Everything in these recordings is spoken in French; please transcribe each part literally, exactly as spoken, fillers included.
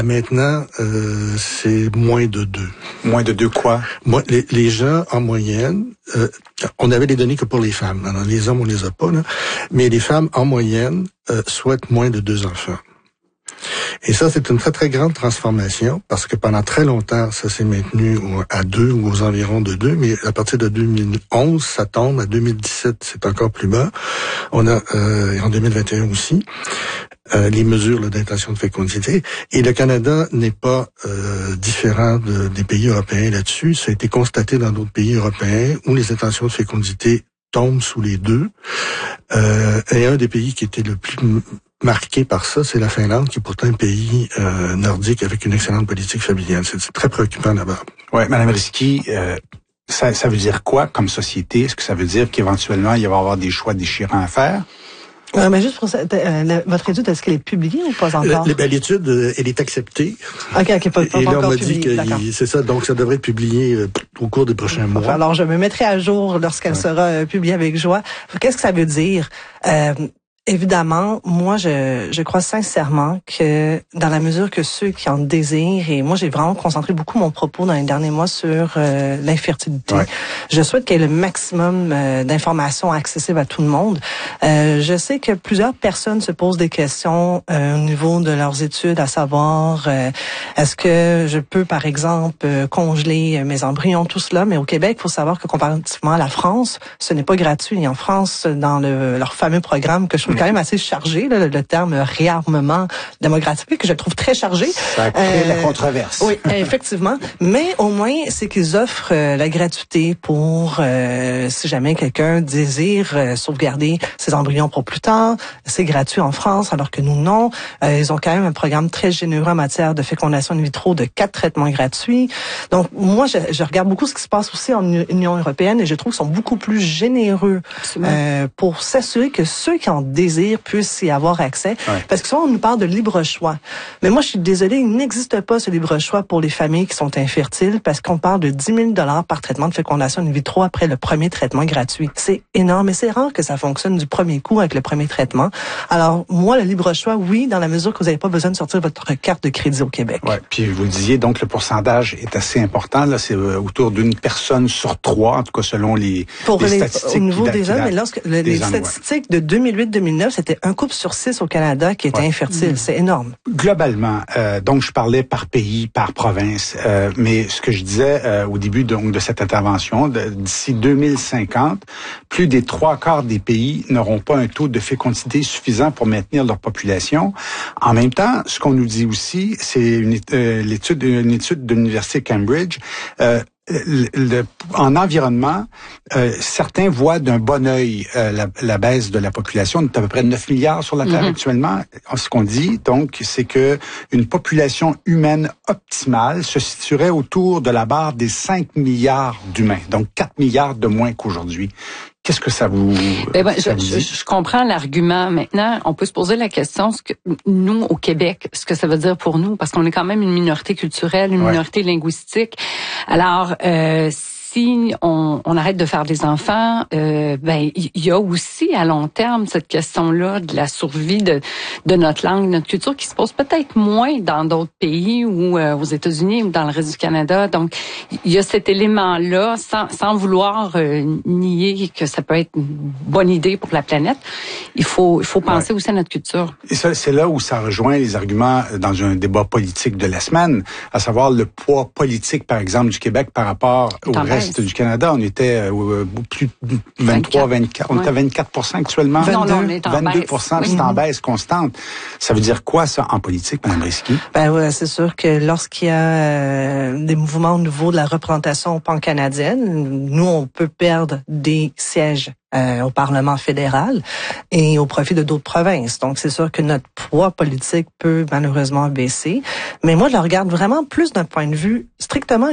Maintenant, euh, c'est moins de deux. Moins de deux quoi? Moi, les, les gens, en moyenne, euh, on avait les données que pour les femmes. Alors, les hommes, on les a pas, là. Mais les femmes, en moyenne, euh, souhaitent moins de deux enfants. Et ça, c'est une très, très grande transformation parce que pendant très longtemps, ça s'est maintenu à deux ou aux environs de deux, mais à partir de deux mille onze, ça tombe. À deux mille dix-sept, c'est encore plus bas. On a, euh, en deux mille vingt et un aussi, euh, les mesures là, d'intention de fécondité. Et le Canada n'est pas euh, différent de, des pays européens là-dessus. Ça a été constaté dans d'autres pays européens où les intentions de fécondité tombent sous les deux. Euh, et un des pays qui était le plus marqué par ça, c'est la Finlande, qui est pourtant un pays euh, nordique avec une excellente politique familiale. C'est, c'est très préoccupant là-bas. Oui, Mme Risky, euh, ça, ça veut dire quoi comme société? Est-ce que ça veut dire qu'éventuellement, il va y avoir des choix déchirants à faire? Euh, mais juste pour ça, euh, la, votre étude, est-ce qu'elle est publiée ou pas encore? Le, ben, l'étude, euh, elle est acceptée. OK, OK, pas, pas, et pas là, encore on m'a publiée. dit que il, c'est ça, donc ça devrait être publié euh, au cours des prochains mois. Enfin, alors, je me mettrai à jour lorsqu'elle ouais. sera euh, publiée avec joie. Qu'est-ce que ça veut dire? Euh, Évidemment, moi, je, je crois sincèrement que dans la mesure que ceux qui en désirent, et moi, j'ai vraiment concentré beaucoup mon propos dans les derniers mois sur euh, l'infertilité. Ouais. Je souhaite qu'il y ait le maximum euh, d'informations accessibles à tout le monde. Euh, je sais que plusieurs personnes se posent des questions euh, au niveau de leurs études, à savoir, euh, est-ce que je peux, par exemple, euh, congeler mes embryons, tout cela, mais au Québec, il faut savoir que comparativement à la France, ce n'est pas gratuit. En France, dans le, leur fameux programme que je trouve quand même assez chargé, là, le terme réarmement démographique, que je trouve très chargé. Ça crée euh, la controverse. Oui, effectivement. Mais au moins, c'est qu'ils offrent euh, la gratuité pour, euh, si jamais quelqu'un désire euh, sauvegarder ses embryons pour plus tard. C'est gratuit en France, alors que nous, non. Euh, ils ont quand même un programme très généreux en matière de fécondation in vitro de quatre traitements gratuits. Donc, moi, je, je regarde beaucoup ce qui se passe aussi en Union européenne et je trouve qu'ils sont beaucoup plus généreux euh, pour s'assurer que ceux qui en désir puisse y avoir accès. Ouais. Parce que souvent, on nous parle de libre choix. Mais moi, je suis désolée, il n'existe pas ce libre choix pour les familles qui sont infertiles parce qu'on parle de dix mille dollars par traitement de fécondation in vitro après le premier traitement gratuit. C'est énorme et c'est rare que ça fonctionne du premier coup avec le premier traitement. Alors, moi, le libre choix, oui, dans la mesure que vous n'avez pas besoin de sortir votre carte de crédit au Québec. Ouais. Puis vous le disiez, donc le pourcentage est assez important. Là, c'est autour d'une personne sur trois, en tout cas selon les, pour les les statistiques. Au niveau des jeunes, mais lorsque les, les statistiques ouais. de deux mille huit deux mille neuf, c'était un couple sur six au Canada qui était ouais. infertile. Mmh. C'est énorme. Globalement, euh, donc je parlais par pays, par province, euh, mais ce que je disais euh, au début donc de cette intervention, de, d'ici deux mille cinquante, plus des trois quarts des pays n'auront pas un taux de fécondité suffisant pour maintenir leur population. En même temps, ce qu'on nous dit aussi, c'est une, euh, l'étude, une étude de l'Université Cambridge. Euh, Le, le, en environnement, euh, certains voient d'un bon œil euh, la, la baisse de la population. On est à peu près neuf milliards sur la Terre mm-hmm. actuellement. Ce qu'on dit, donc, c'est que une population humaine optimale se situerait autour de la barre des cinq milliards d'humains, donc quatre milliards de moins qu'aujourd'hui. Qu'est-ce que ça vous, ben, ben, ça je, vous dit? Je, je comprends l'argument. Maintenant, on peut se poser la question, ce que nous, au Québec, ce que ça veut dire pour nous, parce qu'on est quand même une minorité culturelle, une ouais. minorité linguistique. Alors, euh, si on, on arrête de faire des enfants, euh, ben il y a aussi à long terme cette question-là de la survie de, de notre langue, notre culture, qui se pose peut-être moins dans d'autres pays ou euh, aux États-Unis ou dans le reste du Canada. Donc, il y a cet élément-là, sans, sans vouloir euh, nier que ça peut être une bonne idée pour la planète. Il faut, il faut penser ouais. aussi à notre culture. Et ça, c'est là où ça rejoint les arguments dans un débat politique de la semaine, à savoir le poids politique, par exemple, du Québec par rapport au reste du Canada. On était euh, plus de vingt-trois, vingt-quatre, on ouais. est à vingt-quatre pour cent actuellement. vingt-deux, non, non, on est en vingt-deux pour cent, baisse. c'est en baisse constante. Ça veut dire quoi, ça, en politique, Mme Risky? Ben ouais, c'est sûr que lorsqu'il y a euh, des mouvements au niveau de la représentation pan-canadienne, nous, on peut perdre des sièges Euh, au Parlement fédéral et au profit de d'autres provinces. Donc, c'est sûr que notre poids politique peut malheureusement baisser. Mais moi, je le regarde vraiment plus d'un point de vue strictement humain.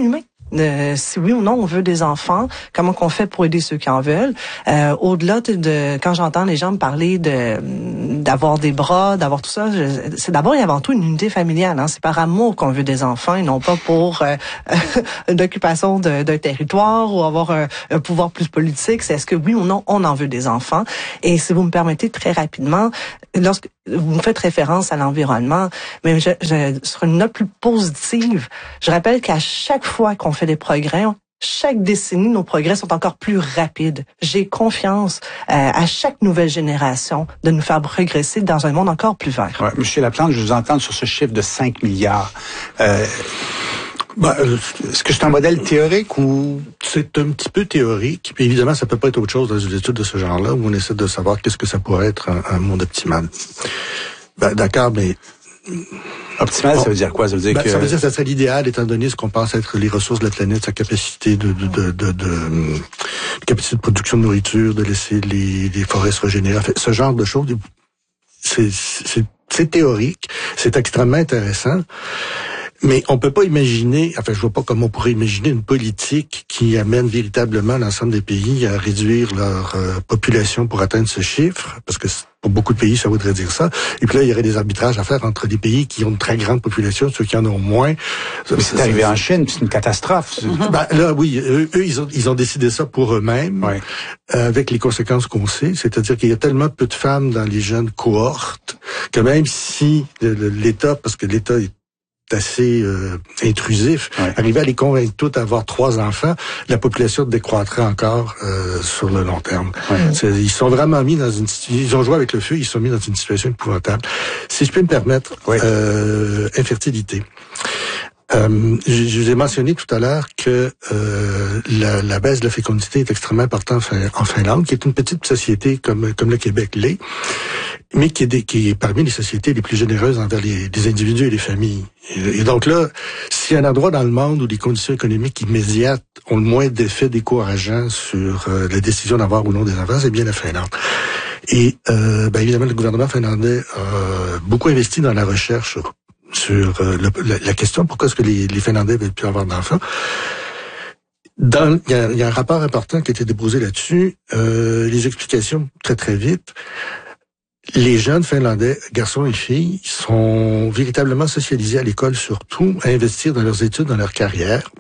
Euh, si oui ou non on veut des enfants, comment qu'on fait pour aider ceux qui en veulent. Euh, au-delà de, de quand j'entends les gens me parler de d'avoir des bras, d'avoir tout ça, je, c'est d'abord et avant tout une unité familiale. Hein. C'est par amour qu'on veut des enfants et non pas pour euh, une occupation de, d'un territoire ou avoir un, un pouvoir plus politique. C'est est-ce que oui ou non on en veut des enfants. Et si vous me permettez très rapidement, lorsque vous me faites référence à l'environnement, mais je, je, sur une note plus positive, je rappelle qu'à chaque fois qu'on fait des progrès, chaque décennie, nos progrès sont encore plus rapides. J'ai confiance euh, à chaque nouvelle génération de nous faire progresser dans un monde encore plus vert. Ouais, Monsieur Laplante, je vous entends sur ce chiffre de cinq milliards. Euh, bah, est-ce que c'est un modèle théorique ou... C'est un petit peu théorique. Puis évidemment, ça peut pas être autre chose dans une étude de ce genre-là où on essaie de savoir qu'est-ce que ça pourrait être un, un monde optimal. Ben, d'accord, mais... Optimal, bon, ça veut dire quoi? Ça veut dire ben, que... Ça veut dire que ça serait l'idéal, étant donné ce qu'on pense être les ressources de la planète, sa capacité de, de, de, de, de, de capacité de production de nourriture, de laisser les, les forêts se régénérer. En fait, ce genre de choses, c'est, c'est, c'est théorique, c'est extrêmement intéressant. Mais on peut pas imaginer, enfin, je vois pas comment on pourrait imaginer une politique qui amène véritablement l'ensemble des pays à réduire leur euh, population pour atteindre ce chiffre, parce que pour beaucoup de pays, ça voudrait dire ça. Et puis là, il y aurait des arbitrages à faire entre des pays qui ont une très grande population, ceux qui en ont moins. Mais c'est arrivé en Chine, c'est une catastrophe. Mm-hmm. Ben, là, oui, eux, eux, ils ont, ils ont décidé ça pour eux-mêmes, ouais. euh, avec les conséquences qu'on sait. C'est-à-dire qu'il y a tellement peu de femmes dans les jeunes cohortes que même si le, le, l'État, parce que l'État est assez euh, intrusif, ouais. arriver à les convaincre toutes à avoir trois enfants, la population décroîtrait encore euh, sur le long terme. Ouais. C'est, ils sont vraiment mis dans une... Ils ont joué avec le feu, ils sont mis dans une situation épouvantable. Si je peux me permettre, ouais. euh, infertilité. Euh, je, je vous ai mentionné tout à l'heure que euh, la, la baisse de la fécondité est extrêmement importante en Finlande, qui est une petite société comme comme le Québec l'est, mais qui est, des, qui est parmi les sociétés les plus généreuses envers les, les individus et les familles. Et, et donc là, s'il y a un endroit dans le monde où les conditions économiques immédiates ont le moins d'effets décourageants sur euh, la décision d'avoir ou non des enfants, c'est bien la Finlande. Et euh, ben évidemment, le gouvernement finlandais a beaucoup investi dans la recherche sur euh, le, la, la question pourquoi est-ce que les, les Finlandais veulent plus avoir d'enfants. Dans, il y a, y a un rapport important qui a été déposé là-dessus. Euh, les explications très très vite. Les jeunes Finlandais, garçons et filles, sont véritablement socialisés à l'école surtout, à investir dans leurs études, dans leur carrière.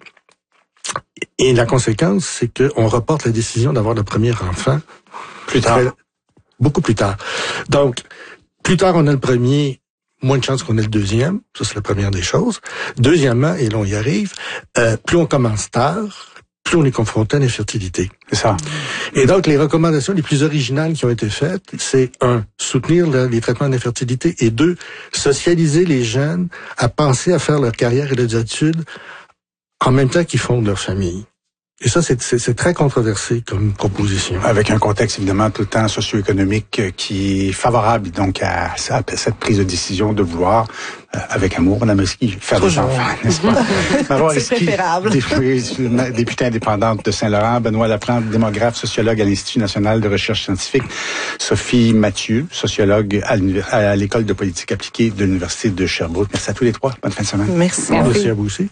Et la conséquence, c'est qu'on reporte la décision d'avoir le premier enfant plus tard, très, beaucoup plus tard. Donc, plus tard on a le premier, moins de chances qu'on ait le deuxième. Ça, c'est la première des choses. Deuxièmement, et là, on y arrive, euh, plus on commence tard, plus on est confronté à l'infertilité. C'est ça. Et donc, les recommandations les plus originales qui ont été faites, c'est un, soutenir le, les traitements d'infertilité, et deux, socialiser les jeunes à penser à faire leur carrière et leurs études en même temps qu'ils fondent leur famille. Et ça, c'est, c'est, c'est très controversé comme proposition. Avec un contexte, évidemment, tout le temps socio-économique qui est favorable donc à, à cette prise de décision de vouloir, euh, avec amour, Mme Risky, faire des enfants, n'est-ce pas? C'est Risky, préférable. Députée indépendante de Saint-Laurent, Benoît Laplante, démographe, sociologue à l'Institut national de recherche scientifique, Sophie Mathieu, sociologue à, à l'École de politique appliquée de l'Université de Sherbrooke. Merci à tous les trois. Bonne fin de semaine. Merci. Merci à vous aussi.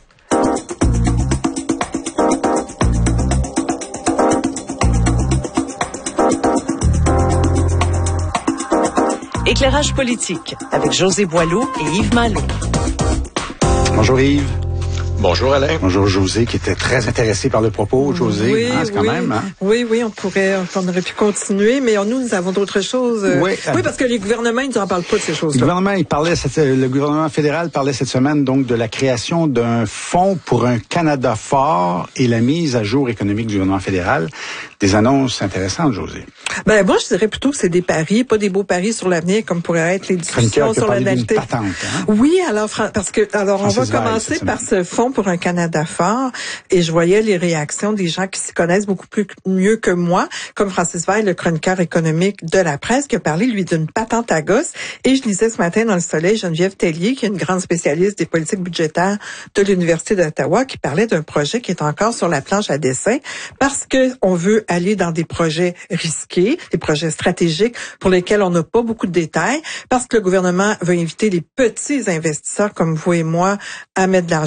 Éclairage politique avec José Boileau et Yves Malo. Bonjour Yves. Bonjour Alain. Bonjour José, qui était très intéressé par le propos. José, oui, hein, c'est quand oui. même. Hein? Oui, oui, on pourrait, on aurait pu continuer, mais nous, nous avons d'autres choses. Oui, oui parce que les gouvernements, ils n'en parlent pas de ces choses-là. Le gouvernement, il parlait, cette, le gouvernement fédéral parlait cette semaine donc de la création d'un fonds pour un Canada fort et la mise à jour économique du gouvernement fédéral. Des annonces intéressantes, José. Ben moi, je dirais plutôt que c'est des paris, pas des beaux paris sur l'avenir, comme pourraient être les discussions sur la natalité. Patente, hein? Oui, alors parce que alors on va commencer par ce fonds pour un Canada fort, et je voyais les réactions des gens qui s'y connaissent beaucoup plus mieux que moi, comme Francis Veil, le chroniqueur économique de la presse, qui a parlé lui d'une patente à gosse. Et je lisais ce matin dans Le Soleil Geneviève Tellier, qui est une grande spécialiste des politiques budgétaires de l'Université d'Ottawa, qui parlait d'un projet qui est encore sur la planche à dessin, parce que on veut aller dans des projets risqués, des projets stratégiques pour lesquels on n'a pas beaucoup de détails, parce que le gouvernement veut inviter les petits investisseurs comme vous et moi à mettre de l'argent là-dedans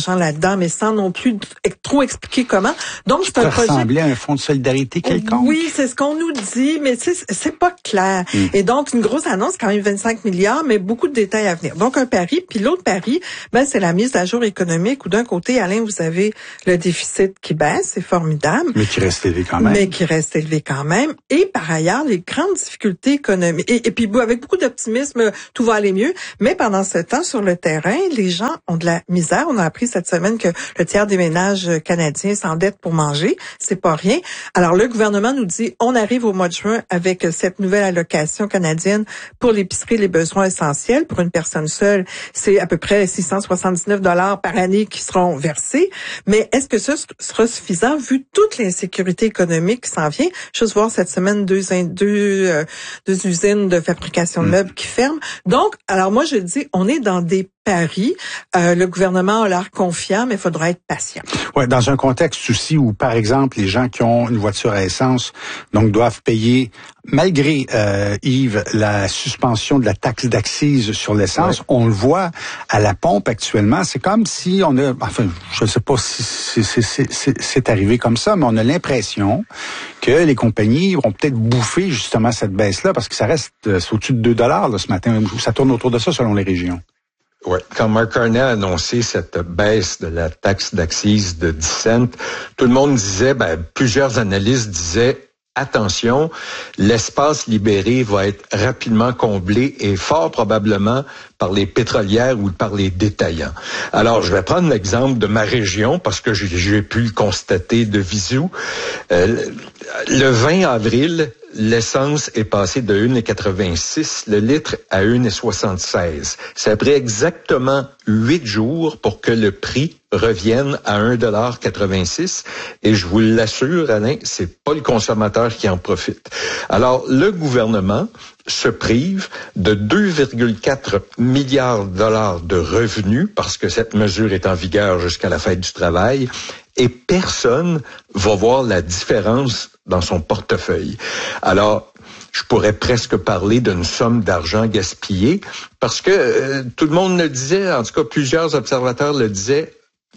dedans, mais sans non plus trop expliquer comment. Donc, c'est un projet... Ça ressemblait à un fonds de solidarité quelconque? Oui, c'est ce qu'on nous dit, mais c'est, c'est pas clair. Mm. Et donc, une grosse annonce, quand même vingt-cinq milliards, mais beaucoup de détails à venir. Donc, un pari. Puis l'autre pari, ben, c'est la mise à jour économique où d'un côté, Alain, vous avez le déficit qui baisse, c'est formidable. Mais qui reste élevé quand même. Mais qui reste élevé quand même. Et par ailleurs, les grandes difficultés économiques. Et, et puis, avec beaucoup d'optimisme, tout va aller mieux. Mais pendant ce temps, sur le terrain, les gens ont de la misère. On a appris cette semaine que le tiers des ménages canadiens s'endettent pour manger. C'est pas rien. Alors, le gouvernement nous dit, on arrive au mois de juin avec cette nouvelle allocation canadienne pour l'épicerie, les besoins essentiels. Pour une personne seule, c'est à peu près six cent soixante-dix-neuf dollars par année qui seront versés. Mais est-ce que ça sera suffisant vu toute l'insécurité économique qui s'en vient? Juste voir cette semaine deux, deux, euh, deux usines de fabrication de meubles qui ferment. Donc, alors moi, je dis, on est dans des paris. Euh, le gouvernement a l'air confiant, mais il faudra être patient. Ouais, dans un contexte aussi où, par exemple, les gens qui ont une voiture à essence donc doivent payer, malgré euh, Yves, la suspension de la taxe d'accise sur l'essence, ouais. On le voit à la pompe actuellement. C'est comme si on a, enfin, je ne sais pas si c'est, c'est, c'est, c'est, c'est arrivé comme ça, mais on a l'impression que les compagnies vont peut-être bouffer justement cette baisse-là, parce que ça reste c'est au-dessus de deux dollars là, ce matin. Ça tourne autour de ça selon les régions. Ouais. Quand Mark Carney a annoncé cette baisse de la taxe d'accise de dix cents, tout le monde disait, ben, plusieurs analystes disaient, attention, l'espace libéré va être rapidement comblé et fort probablement par les pétrolières ou par les détaillants. Alors, je vais prendre l'exemple de ma région parce que j'ai, j'ai pu le constater de visu. Euh, le vingt avril, l'essence est passée de un virgule quatre-vingt-six le litre à un virgule soixante-seize. Ça a pris exactement huit jours pour que le prix revienne à un virgule quatre-vingt-six. Et je vous l'assure, Alain, c'est pas le consommateur qui en profite. Alors, le gouvernement se prive de deux virgule quatre milliards de dollars de revenus parce que cette mesure est en vigueur jusqu'à la fête du travail et personne va voir la différence dans son portefeuille. Alors, je pourrais presque parler d'une somme d'argent gaspillée parce que euh, tout le monde le disait, en tout cas plusieurs observateurs le disaient,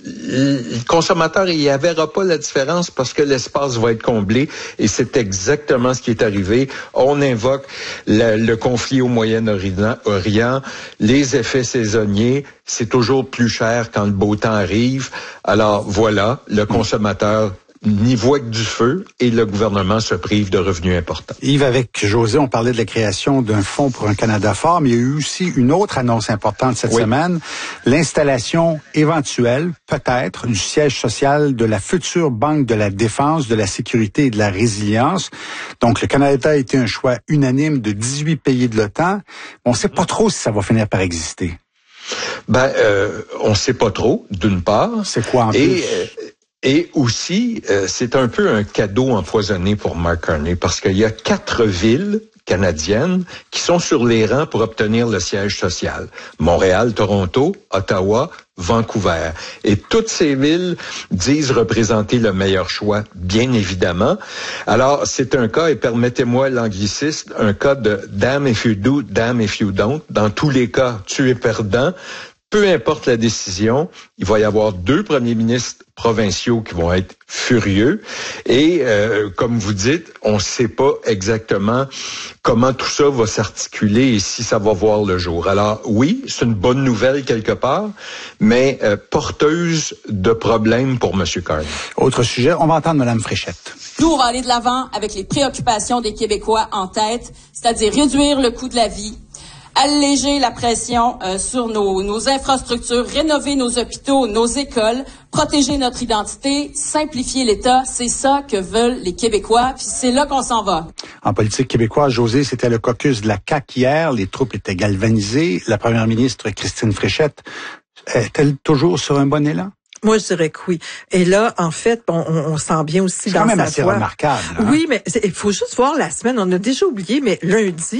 le consommateur, il ne verra pas la différence parce que l'espace va être comblé et c'est exactement ce qui est arrivé. On invoque le, le conflit au Moyen-Orient, les effets saisonniers, c'est toujours plus cher quand le beau temps arrive. Alors voilà, le consommateur n'y voit que du feu et le gouvernement se prive de revenus importants. Yves, avec José, on parlait de la création d'un fonds pour un Canada fort, mais il y a eu aussi une autre annonce importante cette oui. semaine, l'installation éventuelle, peut-être, du siège social de la future Banque de la Défense, de la Sécurité et de la Résilience. Donc, le Canada a été un choix unanime de dix-huit pays de l'OTAN. On ne sait pas trop si ça va finir par exister. Ben, euh, on ne sait pas trop, d'une part. C'est quoi en et, plus? Euh, Et aussi, euh, c'est un peu un cadeau empoisonné pour Mark Carney parce qu'il y a quatre villes canadiennes qui sont sur les rangs pour obtenir le siège social. Montréal, Toronto, Ottawa, Vancouver. Et toutes ces villes disent représenter le meilleur choix, bien évidemment. Alors, c'est un cas, et permettez-moi l'anglicisme, un cas de damn if you do, damn if you don't. Dans tous les cas, tu es perdant. Peu importe la décision, il va y avoir deux premiers ministres provinciaux qui vont être furieux. Et euh, comme vous dites, on ne sait pas exactement comment tout ça va s'articuler et si ça va voir le jour. Alors oui, c'est une bonne nouvelle quelque part, mais euh, porteuse de problèmes pour M. Carney. Autre sujet, on va entendre Mme Fréchette. Nous, on va aller de l'avant avec les préoccupations des Québécois en tête, c'est-à-dire réduire le coût de la vie, alléger la pression euh, sur nos, nos infrastructures, rénover nos hôpitaux, nos écoles, protéger notre identité, simplifier l'État. C'est ça que veulent les Québécois, puis c'est là qu'on s'en va. En politique québécoise, José, c'était le caucus de la C A Q hier. Les troupes étaient galvanisées. La première ministre, Christine Fréchette, est-elle toujours sur un bon élan? Moi, je dirais que oui. Et là, en fait, on, on sent bien aussi c'est dans quand même sa assez voix. Remarquable. Hein? Oui, mais il faut juste voir la semaine. On a déjà oublié, mais lundi,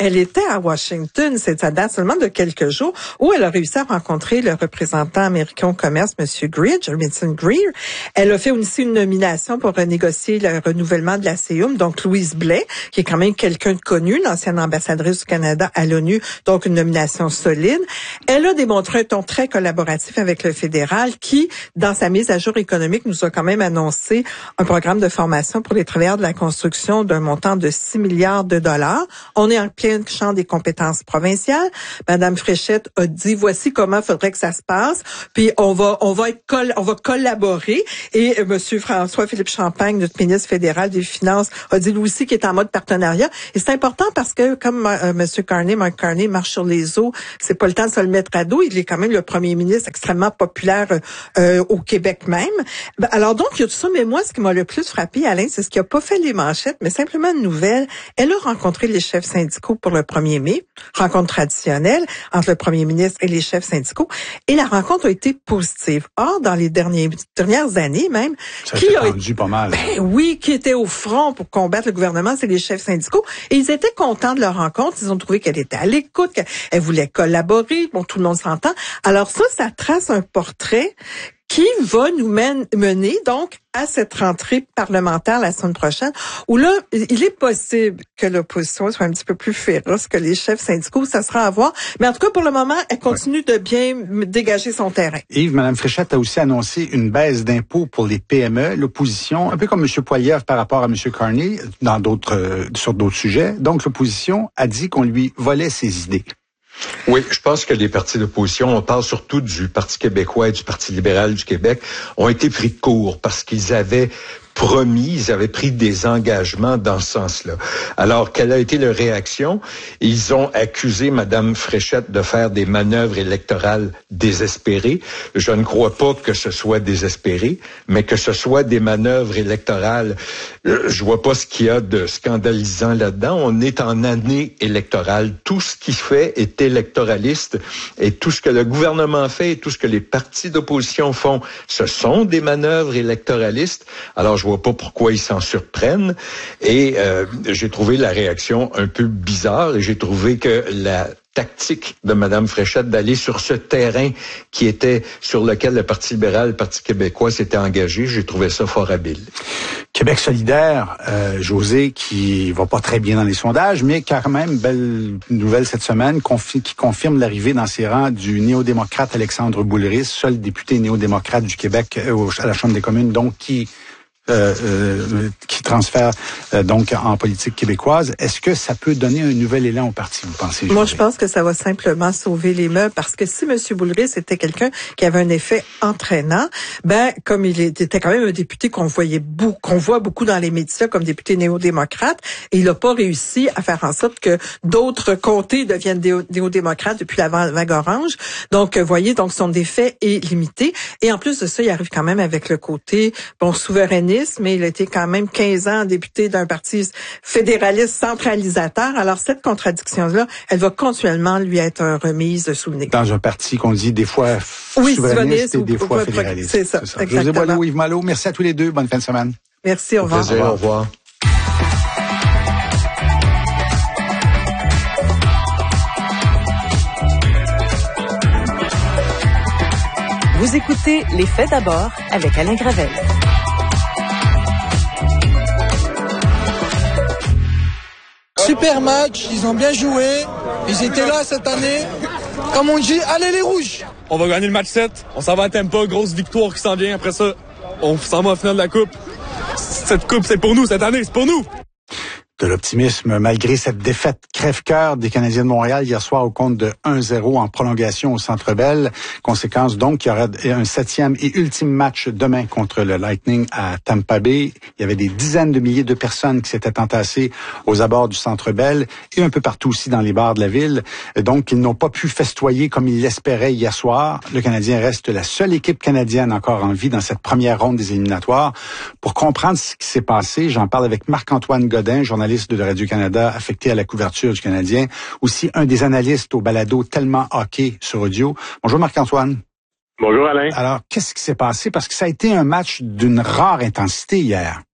elle était à Washington, c'est ça date seulement de quelques jours, où elle a réussi à rencontrer le représentant américain au commerce, M. Greer, Jamison Greer. Elle a fait aussi une nomination pour renégocier le renouvellement de la C E U M, donc Louise Blais, qui est quand même quelqu'un de connu, l'ancienne ambassadrice du Canada à l'ONU, donc une nomination solide. Elle a démontré un ton très collaboratif avec le fédéral qui, dans sa mise à jour économique, nous a quand même annoncé un programme de formation pour les travailleurs de la construction d'un montant de six milliards de dollars. On est en plein champ des compétences provinciales. Madame Fréchette a dit voici comment il faudrait que ça se passe. Puis on va on va être coll- on va collaborer. Et euh, Monsieur François-Philippe Champagne, notre ministre fédéral des Finances, a dit lui aussi qu'il est en mode partenariat. Et c'est important parce que comme euh, Monsieur Carney, Mark Carney marche sur les eaux, c'est pas le temps de se le mettre à dos. Il est quand même le premier ministre extrêmement populaire euh, au Québec même. Ben, alors donc il y a tout ça. Mais moi, ce qui m'a le plus frappé, Alain, c'est ce qui a pas fait les manchettes, mais simplement une nouvelle. Elle a rencontré les chefs syndicaux pour le premier mai, rencontre traditionnelle entre le premier ministre et les chefs syndicaux, et la rencontre a été positive. Or, dans les derniers, dernières années même, ça qui a a été pas mal. Ben oui, qui était au front pour combattre le gouvernement, c'est les chefs syndicaux, et ils étaient contents de leur rencontre. Ils ont trouvé qu'elle était à l'écoute, qu'elle voulait collaborer. Bon, tout le monde s'entend. Alors ça, ça trace un portrait qui va nous mène, mener donc à cette rentrée parlementaire la semaine prochaine, où là, il est possible que l'opposition soit un petit peu plus féroce que les chefs syndicaux, ça sera à voir. Mais en tout cas, pour le moment, elle continue ouais. de bien dégager son terrain. Yves, Mme Fréchette a aussi annoncé une baisse d'impôts pour les P M E. L'opposition, un peu comme M. Poilievre par rapport à M. Carney, dans d'autres, euh, sur d'autres sujets. Donc, l'opposition a dit qu'on lui volait ses idées. Oui, je pense que les partis d'opposition, on parle surtout du Parti québécois et du Parti libéral du Québec, ont été pris de court parce qu'ils avaient promis, ils avaient pris des engagements dans ce sens-là. Alors, quelle a été leur réaction? Ils ont accusé Mme Fréchette de faire des manœuvres électorales désespérées. Je ne crois pas que ce soit désespéré, mais que ce soit des manœuvres électorales. Je vois pas ce qu'il y a de scandalisant là-dedans. On est en année électorale. Tout ce qui fait est électoraliste et tout ce que le gouvernement fait et tout ce que les partis d'opposition font, ce sont des manœuvres électoralistes. Alors, je vois pas pourquoi ils s'en surprennent. Et euh, j'ai trouvé la réaction un peu bizarre et j'ai trouvé que la tactique de Mme Fréchette d'aller sur ce terrain qui était sur lequel le Parti libéral, le Parti québécois s'était engagé, j'ai trouvé ça fort habile. Québec solidaire, euh, José, qui va pas très bien dans les sondages, mais quand même, belle nouvelle cette semaine, confi- qui confirme l'arrivée dans ses rangs du néo-démocrate Alexandre Boulris, seul député néo-démocrate du Québec euh, à la Chambre des communes, donc qui Euh, euh, qui transfère euh, donc en politique québécoise. Est-ce que ça peut donner un nouvel élan au parti, vous pensez? Moi, je pense que ça va simplement sauver les meubles parce que si M. Boulris était quelqu'un qui avait un effet entraînant, ben comme il était quand même un député qu'on voyait beaucoup, qu'on voit beaucoup dans les médias comme député néo-démocrate, et il n'a pas réussi à faire en sorte que d'autres comtés deviennent néo-démocrates depuis la vague orange. Donc, vous voyez, donc son effet est limité. Et en plus de ça, il arrive quand même avec le côté bon souverainiste, mais il a été quand même quinze ans député d'un parti fédéraliste centralisateur. Alors, cette contradiction-là, elle va continuellement lui être remise sous le nez. Dans un parti qu'on dit des fois oui, souverainiste et des ou, fois ou, fédéraliste. C'est ça, c'est ça. José Boileau, Yves Malo, merci à tous les deux. Bonne fin de semaine. Merci, au revoir. Plaisir, au revoir. Vous écoutez Les Faits d'abord avec Alain Gravel. Super match, ils ont bien joué, ils étaient là cette année. Comme on dit, allez les rouges! On va gagner le match sept, on s'en va à Tampa, grosse victoire qui s'en vient. Après ça, on s'en va en finale de la coupe. Cette coupe, c'est pour nous cette année, c'est pour nous! De l'optimisme malgré cette défaite crève-cœur des Canadiens de Montréal hier soir au compte de un zéro en prolongation au Centre Bell. Conséquence donc qu'il y aura un septième et ultime match demain contre le Lightning à Tampa Bay. Il y avait des dizaines de milliers de personnes qui s'étaient entassées aux abords du Centre Bell et un peu partout aussi dans les bars de la ville. Donc, ils n'ont pas pu festoyer comme ils l'espéraient hier soir. Le Canadien reste la seule équipe canadienne encore en vie dans cette première ronde des éliminatoires. Pour comprendre ce qui s'est passé, j'en parle avec Marc-Antoine Godin, journaliste de Radio-Canada, affecté à la couverture du Canadien, aussi un des analystes au balado Tellement Hockey sur audio. Bonjour Marc-Antoine. Bonjour Alain. Alors, qu'est-ce qui s'est passé? Parce que ça a été un match d'une rare intensité hier.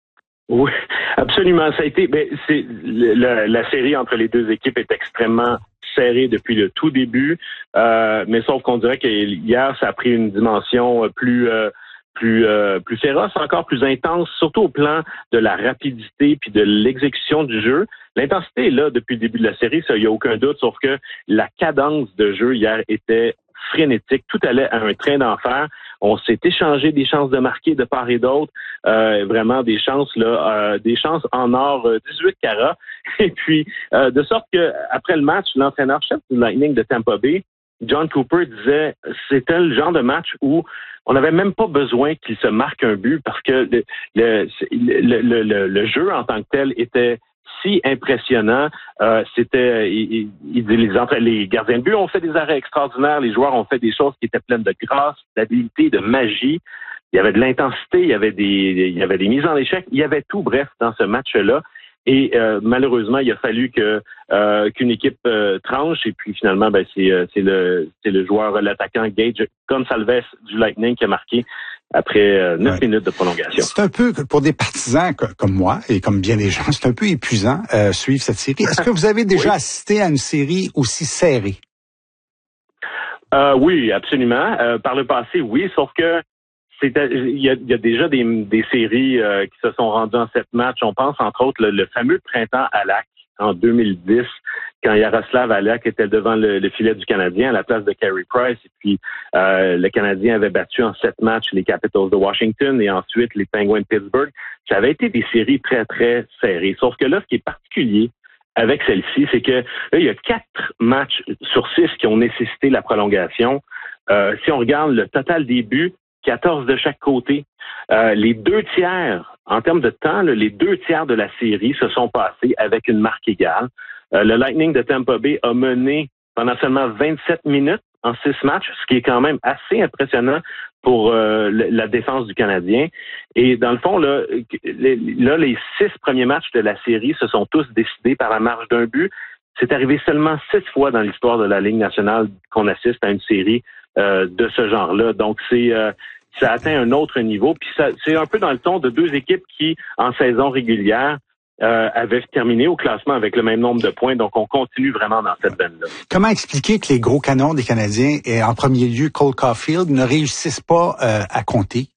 Oui, absolument. Ça a été, ben, c'est la, la série entre les deux équipes est extrêmement serrée depuis le tout début, euh, mais sauf qu'on dirait que hier ça a pris une dimension plus euh, plus euh, plus féroce, encore plus intense, surtout au plan de la rapidité puis de l'exécution du jeu. L'intensité est là depuis le début de la série, ça, il n'y a aucun doute, sauf que la cadence de jeu hier était frénétique, tout allait à un train d'enfer. On s'est échangé des chances de marquer de part et d'autre, euh, vraiment des chances là, euh, des chances en or euh, dix-huit carats. Et puis euh, de sorte que après le match, l'entraîneur-chef du Lightning de Tampa Bay, John Cooper, disait c'était le genre de match où on n'avait même pas besoin qu'il se marque un but parce que le, le, le, le, le jeu en tant que tel était si impressionnant. Euh, c'était, il, il, les, les gardiens de but ont fait des arrêts extraordinaires, les joueurs ont fait des choses qui étaient pleines de grâce, d'habileté, de magie. Il y avait de l'intensité, il y avait des, il y avait des mises en échec, il y avait tout, bref, dans ce match-là. Et euh, malheureusement, il a fallu que euh, qu'une équipe euh, tranche. Et puis finalement, ben c'est euh, c'est le c'est le joueur, l'attaquant Gage Gonsalves du Lightning qui a marqué après euh, neuf ouais. minutes de prolongation. C'est un peu, pour des partisans comme moi et comme bien des gens, c'est un peu épuisant euh, suivre cette série. Est-ce que vous avez déjà oui. assisté à une série aussi serrée? Euh, oui, absolument. Euh, par le passé, oui, sauf que c'est il y a, il y a déjà des, des séries euh, qui se sont rendues en sept matchs. On pense entre autres le, le fameux printemps Halak en deux mille dix, quand Yaroslav Halak était devant le, le filet du Canadien à la place de Carey Price. Et puis euh, le Canadien avait battu en sept matchs les Capitals de Washington et ensuite les Penguins de Pittsburgh. Ça avait été des séries très, très serrées. Sauf que là, ce qui est particulier avec celle-ci, c'est que là, il y a quatre matchs sur six qui ont nécessité la prolongation. Euh, si on regarde le total des buts, quatorze de chaque côté. Euh, les deux tiers, en termes de temps, là, les deux tiers de la série se sont passés avec une marque égale. Euh, le Lightning de Tampa Bay a mené pendant seulement vingt-sept minutes en six matchs, ce qui est quand même assez impressionnant pour euh, la défense du Canadien. Et dans le fond, là, les, là, les six premiers matchs de la série se sont tous décidés par la marge d'un but. C'est arrivé seulement six fois dans l'histoire de la Ligue nationale qu'on assiste à une série euh, de ce genre-là. Donc, c'est euh, ça atteint un autre niveau. Puis ça, c'est un peu dans le ton de deux équipes qui, en saison régulière, euh, avaient terminé au classement avec le même nombre de points. Donc, on continue vraiment dans cette veine-là. Comment expliquer que les gros canons des Canadiens, et en premier lieu Cole Caulfield, ne réussissent pas euh, à compter?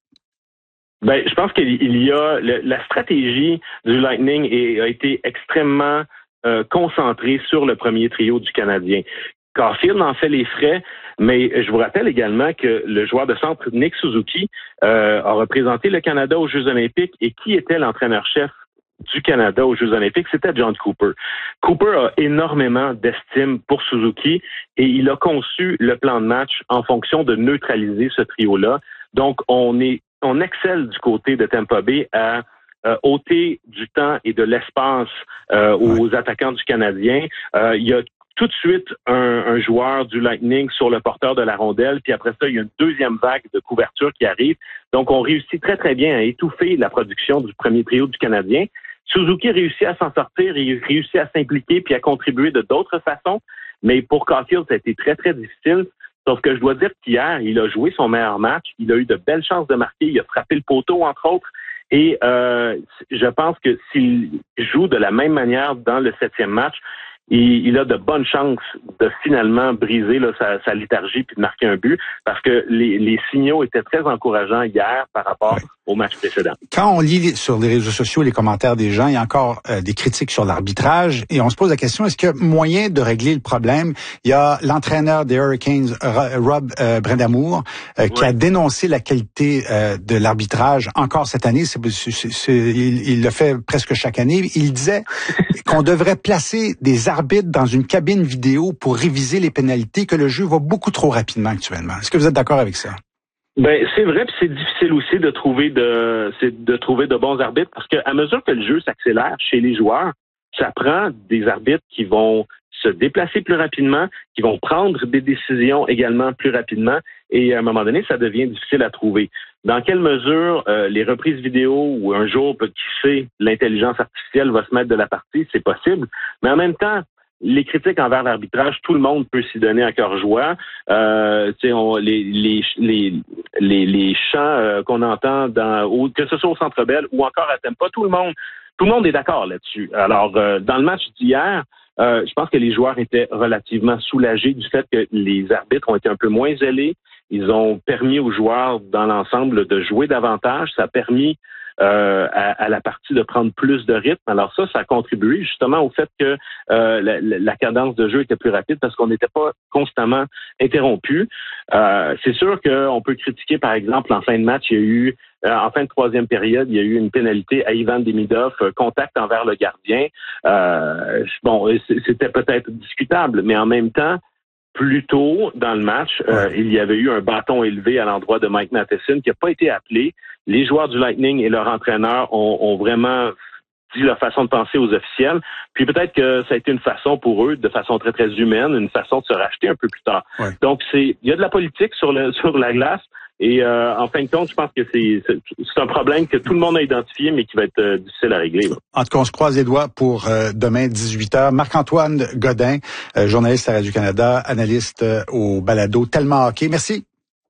Ben, je pense qu'il y a le, la stratégie du Lightning est, a été extrêmement euh, concentrée sur le premier trio du Canadien. Caulfield en fait les frais, mais je vous rappelle également que le joueur de centre Nick Suzuki euh, a représenté le Canada aux Jeux olympiques et qui était l'entraîneur-chef du Canada aux Jeux olympiques, c'était John Cooper. Cooper a énormément d'estime pour Suzuki et il a conçu le plan de match en fonction de neutraliser ce trio-là. Donc, on est, on excelle du côté de Tampa Bay à euh, ôter du temps et de l'espace euh, aux ouais. attaquants du Canadien. Euh, il y a tout de suite un, un joueur du Lightning sur le porteur de la rondelle, puis après ça, il y a une deuxième vague de couverture qui arrive. Donc, on réussit très, très bien à étouffer la production du premier trio du Canadien. Suzuki réussit à s'en sortir, il réussit à s'impliquer puis à contribuer de d'autres façons, mais pour Caulfield, ça a été très, très difficile. Sauf que je dois dire qu'hier, il a joué son meilleur match, il a eu de belles chances de marquer, il a frappé le poteau, entre autres, et euh, je pense que s'il joue de la même manière dans le septième match, il, il a de bonnes chances de finalement briser là, sa, sa léthargie puis de marquer un but parce que les, les signaux étaient très encourageants hier par rapport ouais. au match précédent. Quand on lit sur les réseaux sociaux les commentaires des gens, il y a encore euh, des critiques sur l'arbitrage et on se pose la question, est-ce qu'il y a moyen de régler le problème? Il y a l'entraîneur des Hurricanes, Rob euh, Brindamour, euh, qui ouais. a dénoncé la qualité euh, de l'arbitrage encore cette année. C'est, c'est, c'est, il, il le fait presque chaque année. Il disait qu'on devrait placer des arbitres dans une cabine vidéo pour réviser les pénalités, que le jeu va beaucoup trop rapidement actuellement. Est-ce que vous êtes d'accord avec ça? Ben c'est vrai, puis c'est difficile aussi de trouver de c'est de trouver de bons arbitres parce que à mesure que le jeu s'accélère chez les joueurs, ça prend des arbitres qui vont se déplacer plus rapidement, qui vont prendre des décisions également plus rapidement et à un moment donné, ça devient difficile à trouver. Dans quelle mesure euh, les reprises vidéo ou un jour, qui sait, l'intelligence artificielle va se mettre de la partie, c'est possible, mais en même temps, les critiques envers l'arbitrage, tout le monde peut s'y donner à cœur joie. Euh, tu sais, on les les les les, les chants euh, qu'on entend dans au, que ce soit au Centre Bell ou encore à Tempa, tout le monde tout le monde est d'accord là-dessus. Alors euh, dans le match d'hier, euh, je pense que les joueurs étaient relativement soulagés du fait que les arbitres ont été un peu moins zélés. Ils ont permis aux joueurs dans l'ensemble de jouer davantage. Ça a permis Euh, à, à la partie de prendre plus de rythme. Alors ça, ça a contribué justement au fait que euh, la, la cadence de jeu était plus rapide parce qu'on n'était pas constamment interrompu. Euh, c'est sûr qu'on peut critiquer, par exemple, en fin de match, il y a eu, euh, en fin de troisième période, il y a eu une pénalité à Ivan Demidov, euh, contact envers le gardien. Euh, bon, c'était peut-être discutable, mais en même temps, plus tôt dans le match, euh, il y avait eu un bâton élevé à l'endroit de Mike Matheson qui n'a pas été appelé. Les joueurs du Lightning et leur entraîneur ont, ont vraiment dit leur façon de penser aux officiels. Puis peut-être que ça a été une façon pour eux, de façon très, très humaine, une façon de se racheter un peu plus tard. Ouais. Donc, c'est il y a de la politique sur, le, sur la glace. Et euh, en fin de compte, je pense que c'est, c'est, c'est un problème que tout le monde a identifié, mais qui va être euh, difficile à régler. Là. En tout cas, on se croise les doigts pour euh, demain, dix-huit heures. Marc-Antoine Godin, euh, journaliste à Radio-Canada, analyste euh, au balado Tellement Hockey. Merci.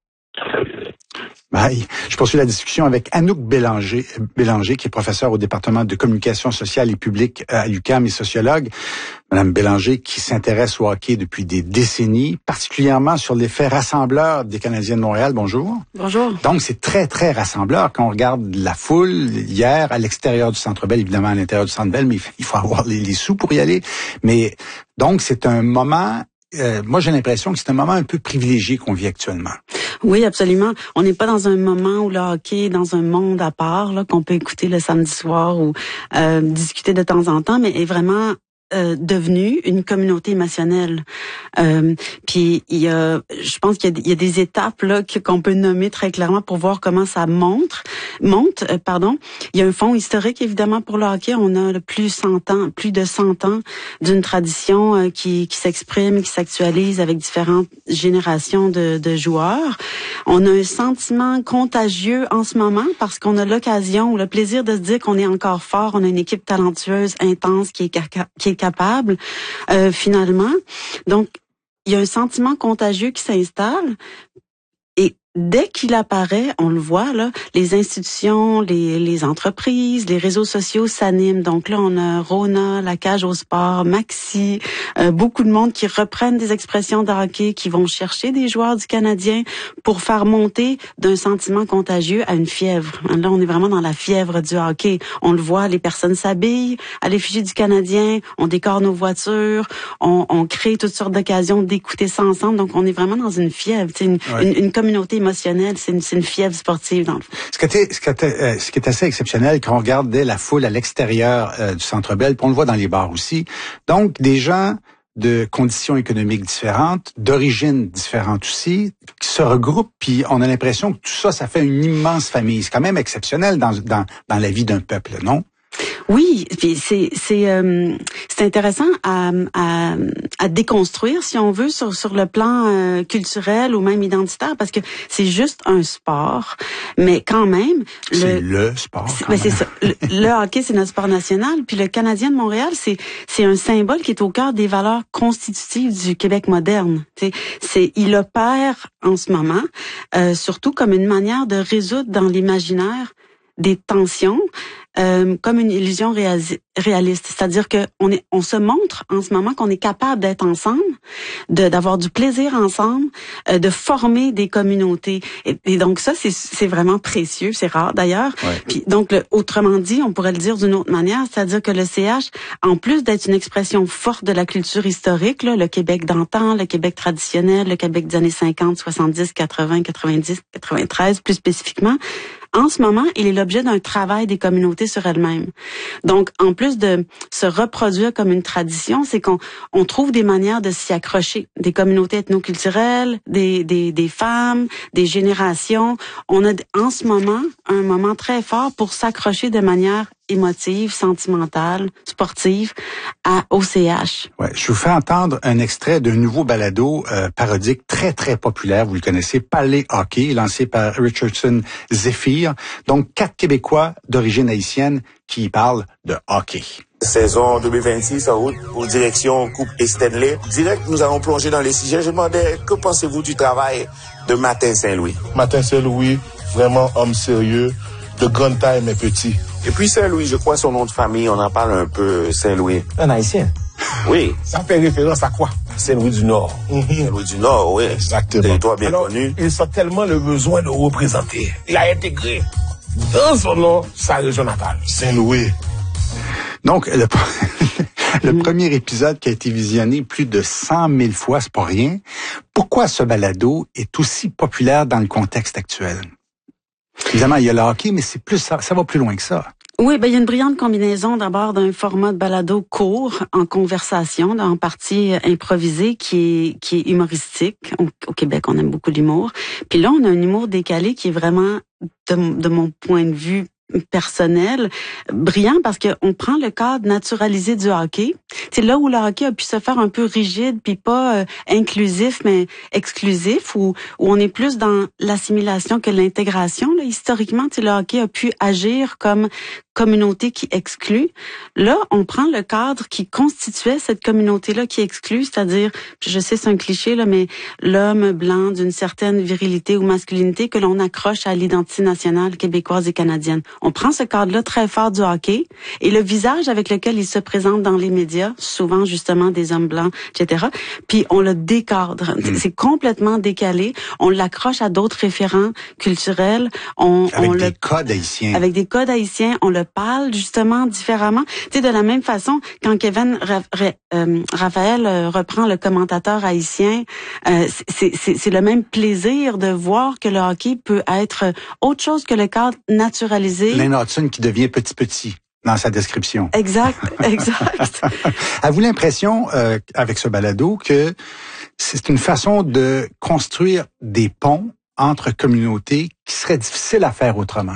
Bye. Je poursuis la discussion avec Anouk Bélanger, Bélanger, qui est professeure au département de communication sociale et publique à l'U Q A M et sociologue. Madame Bélanger, qui s'intéresse au hockey depuis des décennies, particulièrement sur l'effet rassembleur des Canadiens de Montréal. Bonjour. Bonjour. Donc, c'est très, très rassembleur quand on regarde la foule hier à l'extérieur du Centre Bell, évidemment à l'intérieur du Centre Bell, mais il faut avoir les, les sous pour y aller. Mais donc, c'est un moment... Euh, moi, j'ai l'impression que c'est un moment un peu privilégié qu'on vit actuellement. Oui, absolument. On n'est pas dans un moment où le hockey est dans un monde à part, là, qu'on peut écouter le samedi soir ou euh, discuter de temps en temps, mais est vraiment euh, devenu une communauté émotionnelle. Euh, puis il y a, je pense qu'il y a, il y a des étapes là qu'on peut nommer très clairement pour voir comment ça monte. Monte, euh, pardon. Il y a un fond historique évidemment pour le hockey. On a le plus cent ans, plus de cent ans d'une tradition euh, qui, qui s'exprime, qui s'actualise avec différentes générations de, de joueurs. On a un sentiment contagieux en ce moment parce qu'on a l'occasion ou le plaisir de se dire qu'on est encore fort. On a une équipe talentueuse, intense, qui est, qui est capable euh, finalement. Donc, il y a un sentiment contagieux qui s'installe et dès qu'il apparaît, on le voit là, les institutions, les, les entreprises, les réseaux sociaux s'animent. Donc là, on a Rona, la cage au sport, Maxi, euh, beaucoup de monde qui reprennent des expressions de hockey, qui vont chercher des joueurs du Canadien pour faire monter d'un sentiment contagieux à une fièvre. Là, on est vraiment dans la fièvre du hockey. On le voit, les personnes s'habillent à l'effigie du Canadien, on décore nos voitures, on, on crée toutes sortes d'occasions d'écouter ça ensemble. Donc, on est vraiment dans une fièvre, une, ouais. une, une communauté émotionnelle, c'est une, c'est une fièvre sportive dans le fond. Ce qui est, ce qui est, euh, ce qui est assez exceptionnel quand on regardait la foule à l'extérieur euh, du Centre Bell, puis on le voit dans les bars aussi. Donc, des gens de conditions économiques différentes, d'origines différentes aussi, qui se regroupent, puis on a l'impression que tout ça, ça fait une immense famille. C'est quand même exceptionnel dans, dans, dans la vie d'un peuple, non? Oui, puis c'est c'est euh, c'est intéressant à, à à déconstruire si on veut sur sur le plan euh, culturel ou même identitaire parce que c'est juste un sport, mais quand même c'est le, le sport. C'est, ben c'est ça. Le, le hockey c'est notre sport national, puis le Canadien de Montréal c'est c'est un symbole qui est au cœur des valeurs constitutives du Québec moderne. Tu sais, c'est il opère en ce moment euh, surtout comme une manière de résoudre dans l'imaginaire des tensions euh, comme une illusion réasi- réaliste, c'est-à-dire que on est, on se montre en ce moment qu'on est capable d'être ensemble, de d'avoir du plaisir ensemble, euh, de former des communautés. Et, et donc ça, c'est c'est vraiment précieux, c'est rare d'ailleurs. Ouais. Puis donc le, autrement dit, on pourrait le dire d'une autre manière, c'est-à-dire que le C H, en plus d'être une expression forte de la culture historique, là, le Québec d'antan, le Québec traditionnel, le Québec des années cinquante, soixante-dix, quatre-vingts, quatre-vingt-dix, quatre-vingt-treize, plus spécifiquement. En ce moment, il est l'objet d'un travail des communautés sur elles-mêmes. Donc, en plus de se reproduire comme une tradition, c'est qu'on on trouve des manières de s'y accrocher. Des communautés ethnoculturelles, des, des, des femmes, des générations. On a en ce moment un moment très fort pour s'accrocher de manière émotive, sentimentale, sportive à O C H. Ouais, je vous fais entendre un extrait d'un nouveau balado euh, parodique très, très populaire. Vous le connaissez, Parler hockey, lancé par Richardson Zephyr. Donc, quatre Québécois d'origine haïtienne qui parlent de hockey. Saison deux mille vingt-six en route pour direction Coupe et Stanley. Direct, nous allons plonger dans les sujets. Je demandais, que pensez-vous du travail de Martin Saint-Louis? Martin Saint-Louis, vraiment homme sérieux, de grande taille mais petit. Et puis Saint-Louis, je crois son nom de famille, on en parle un peu, Saint-Louis. Un haïtien? Oui. Ça fait référence à quoi? Saint-Louis du Nord. Mm-hmm. Saint-Louis du Nord, oui. Exactement. Territoire bien Alors, connu. Il sent tellement le besoin de représenter. Il a intégré dans son nom sa région natale. Saint-Louis. Donc, le, le premier épisode qui a été visionné plus de cent mille fois, c'est pas rien. Pourquoi ce balado est aussi populaire dans le contexte actuel? Évidemment, il y a le hockey, mais c'est plus ça, ça va plus loin que ça. Oui, ben il y a une brillante combinaison d'abord d'un format de balado court en conversation, en partie improvisé, qui est qui est humoristique. Au, au Québec, on aime beaucoup l'humour. Puis là, on a un humour décalé qui est vraiment, de, de mon point de vue personnel, brillant parce qu'on prend le cadre naturalisé du hockey. C'est là où le hockey a pu se faire un peu rigide puis pas euh, inclusif mais exclusif, où, où on est plus dans l'assimilation que l'intégration. Là, historiquement, le hockey a pu agir comme communauté qui exclut. Là, on prend le cadre qui constituait cette communauté-là qui exclut, c'est-à-dire, je sais c'est un cliché, là, mais l'homme blanc d'une certaine virilité ou masculinité que l'on accroche à l'identité nationale québécoise et canadienne. On prend ce cadre-là très fort du hockey et le visage avec lequel il se présente dans les médias, souvent justement des hommes blancs, et cetera, puis on le décadre. Mmh. C'est complètement décalé. On l'accroche à d'autres référents culturels. On, avec on des le, codes haïtiens. Avec des codes haïtiens. On le parle justement différemment. Tu sais, de la même façon, quand Kevin Ra- Ra- euh, Raphaël euh, reprend le commentateur haïtien, euh, c'est, c'est, c'est le même plaisir de voir que le hockey peut être autre chose que le cadre naturalisé. Lane Hudson qui devient petit-petit dans sa description. Exact, exact. Avez-vous l'impression, euh, avec ce balado, que c'est une façon de construire des ponts entre communautés qui seraient difficiles à faire autrement?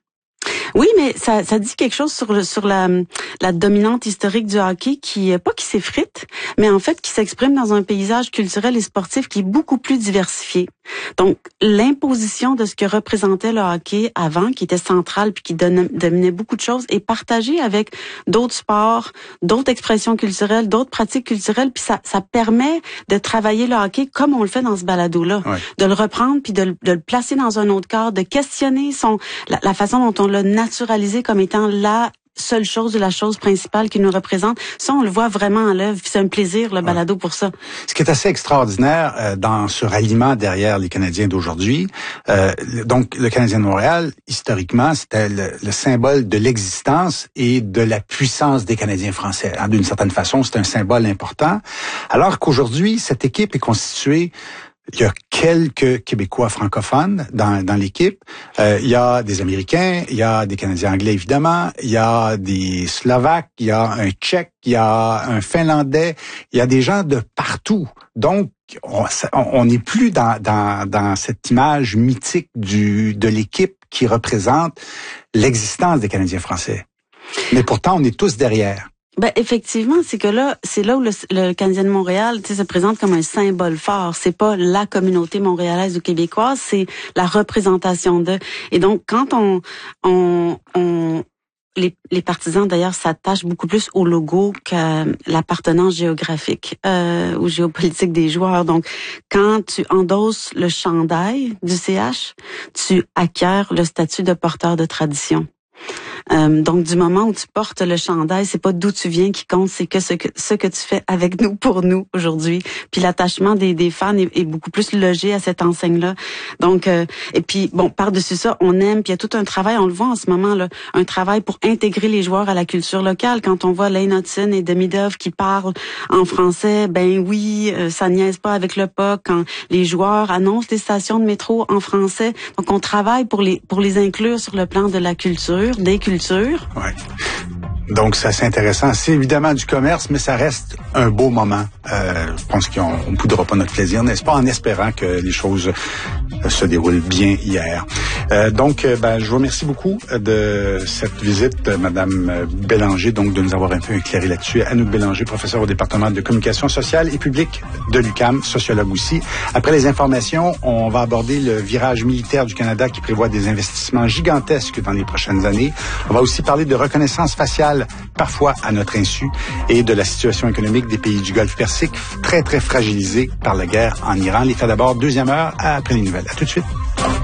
Oui, mais ça, ça dit quelque chose sur le, sur la, la dominante historique du hockey qui, pas qui s'effrite, mais en fait qui s'exprime dans un paysage culturel et sportif qui est beaucoup plus diversifié. Donc, l'imposition de ce que représentait le hockey avant, qui était central puis qui donnait, dominait beaucoup de choses, est partagée avec d'autres sports, d'autres expressions culturelles, d'autres pratiques culturelles, puis ça, ça permet de travailler le hockey comme on le fait dans ce balado-là, ouais. De le reprendre puis de, de le placer dans un autre cadre, de questionner son la, la façon dont on l'a naturalisé comme étant la seule chose ou la chose principale qui nous représente. Ça, on le voit vraiment en l'œuvre. C'est un plaisir, le balado, ouais. Pour ça. Ce qui est assez extraordinaire euh, dans ce ralliement derrière les Canadiens d'aujourd'hui, euh, donc le Canadien de Montréal, historiquement, c'était le, le symbole de l'existence et de la puissance des Canadiens français. Hein, d'une certaine façon, c'est un symbole important. Alors qu'aujourd'hui, cette équipe est constituée. Il y a quelques Québécois francophones dans, dans l'équipe. Euh, il y a des Américains, il y a des Canadiens anglais, évidemment. Il y a des Slovaques, il y a un Tchèque, il y a un Finlandais. Il y a des gens de partout. Donc, on n'est plus dans, dans, dans cette image mythique du, de l'équipe qui représente l'existence des Canadiens français. Mais pourtant, on est tous derrière. Ben effectivement, c'est que là, c'est là où le, le Canadien de Montréal, tu sais, se présente comme un symbole fort. C'est pas la communauté montréalaise ou québécoise, c'est la représentation d'eux. Et donc, quand on, on, on les, les partisans d'ailleurs s'attachent beaucoup plus au logo qu'à l'appartenance géographique euh, ou géopolitique des joueurs. Donc, quand tu endosses le chandail du C H, tu acquiers le statut de porteur de tradition. Euh, donc, du moment où tu portes le chandail, c'est pas d'où tu viens qui compte, c'est que ce que ce que tu fais avec nous, pour nous, aujourd'hui. Puis l'attachement des, des fans est, est beaucoup plus logé à cette enseigne-là. Donc, euh, et puis, bon, par-dessus ça, on aime, puis il y a tout un travail, on le voit en ce moment, là, un travail pour intégrer les joueurs à la culture locale. Quand on voit Lane Hudson et Demidov qui parlent en français, ben oui, euh, ça niaise pas avec le P O C. Quand les joueurs annoncent des stations de métro en français, donc on travaille pour les pour les inclure sur le plan de la culture, des cultures. Ouais. Donc, ça, c'est intéressant. C'est évidemment du commerce, mais ça reste un beau moment. Euh, je pense qu'on ne poudrera pas notre plaisir, n'est-ce pas, en espérant que les choses se déroulent bien hier. Euh, donc, ben, je vous remercie beaucoup de cette visite, Madame Bélanger, donc de nous avoir un peu éclairé là-dessus. Anouk Bélanger, professeure au département de communication sociale et publique de l'U Q A M, sociologue aussi. Après les informations, on va aborder le virage militaire du Canada qui prévoit des investissements gigantesques dans les prochaines années. On va aussi parler de reconnaissance faciale, parfois à notre insu, et de la situation économique des pays du Golfe Persique, très, très fragilisée par la guerre en Iran. Les faits d'abord, deuxième heure, après les nouvelles. À tout de suite.